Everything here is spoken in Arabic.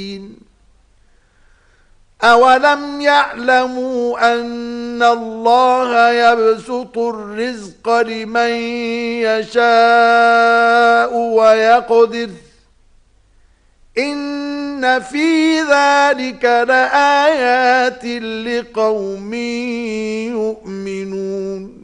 أَوَلَمْ يَعْلَمُوا أَنَّ اللَّهَ يَبْسُطُ الرِّزْقَ لِمَن يَشَاءُ وَيَقْدِرُ إِنَّ فِي ذَلِكَ لَآيَاتٍ لِقَوْمٍ يُؤْمِنُونَ